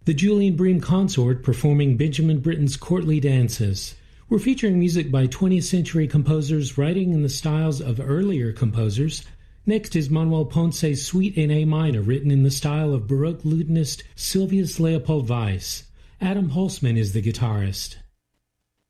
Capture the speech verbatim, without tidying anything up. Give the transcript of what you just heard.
The Julian Bream Consort performing Benjamin Britten's Courtly Dances. We're featuring music by twentieth century composers writing in the styles of earlier composers. Next is Manuel Ponce's Suite in A minor, written in the style of Baroque lutenist Sylvius Leopold Weiss. Adam Holzman is the guitarist.